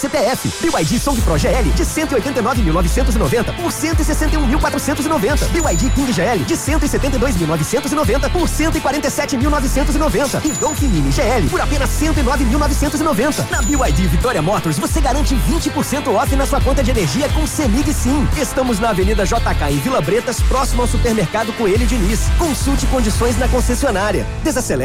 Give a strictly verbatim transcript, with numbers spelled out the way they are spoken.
C P F. B Y D Song Pro G L de cento e oitenta e nove mil novecentos e noventa por cento e sessenta e um mil quatrocentos e noventa. B Y D King G L de cento e setenta e dois mil novecentos e noventa por cento e quarenta e sete mil novecentos e noventa. E Dolphin Mini G L por apenas cento e nove mil novecentos e noventa. Na B Y D Vitória Motors você garante vinte por cento off na sua conta de energia com CEMIG Sim. Estamos na Avenida J K em Vila Bretas, próximo ao supermercado Coelho Diniz. Consulte condições na concessionária. Desacelere.